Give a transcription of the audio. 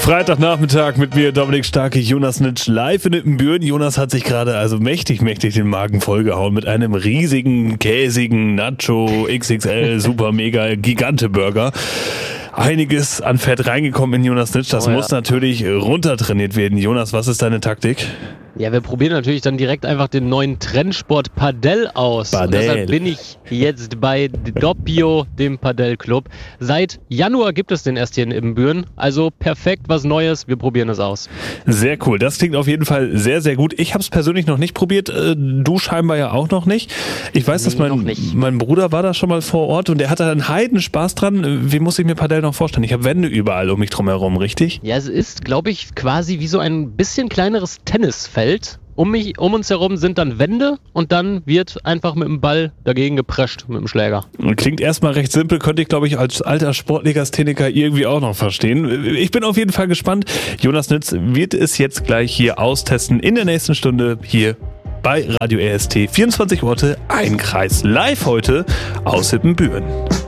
Freitagnachmittag mit mir, Dominik Starke, Jonas Nitsch, live in Ippenbüren. Jonas hat sich gerade also mächtig den Magen vollgehauen mit einem riesigen, käsigen Nacho XXL Super Mega Gigante Burger. Einiges an Fett reingekommen in Jonas Nitsch. Das muss natürlich runtertrainiert werden. Jonas, was ist deine Taktik? Ja, wir probieren natürlich dann direkt einfach den neuen Trendsport Padel aus. Und deshalb bin ich jetzt bei Doppio, dem Padel-Club. Seit Januar gibt es den erst hier in Ibbenbüren. Also perfekt, was Neues. Wir probieren es aus. Sehr cool. Das klingt auf jeden Fall sehr, sehr gut. Ich habe es persönlich noch nicht probiert. Du scheinbar ja auch noch nicht. Ich weiß, dass mein Bruder war da schon mal vor Ort und der hatte einen Heidenspaß dran. Wie muss ich mir Padel noch vorstellen? Ich habe Wände überall um mich drum herum, richtig? Ja, es ist, glaube ich, quasi wie so ein bisschen kleineres Tennisfeld. Um uns herum sind dann Wände und dann wird einfach mit dem Ball dagegen geprescht mit dem Schläger. Klingt erstmal recht simpel, könnte ich, glaube ich, als alter Sportlegastheniker irgendwie auch noch verstehen. Ich bin auf jeden Fall gespannt. Jonas Nitsch wird es jetzt gleich hier austesten in der nächsten Stunde hier bei Radio RST. 24 Orte, ein Kreis. Live heute aus Ippenbüren.